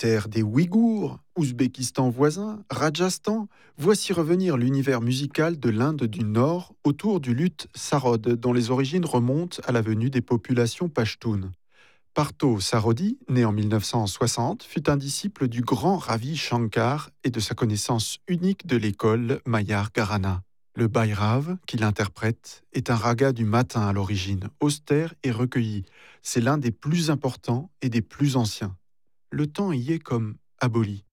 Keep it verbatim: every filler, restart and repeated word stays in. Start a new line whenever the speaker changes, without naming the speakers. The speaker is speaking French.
terre des Ouïghours, Ouzbékistan voisin, Rajasthan, voici revenir l'univers musical de l'Inde du Nord autour du luth sarod, dont les origines remontent à la venue des populations pachtunes. Partho Sarodi, né en mille neuf cent soixante, fut un disciple du grand Ravi Shankar et de sa connaissance unique de l'école Mayar Gharana. Le Bhairav, qu'il interprète, est un raga du matin à l'origine, austère et recueilli. C'est l'un des plus importants et des plus anciens. Le temps y est comme aboli.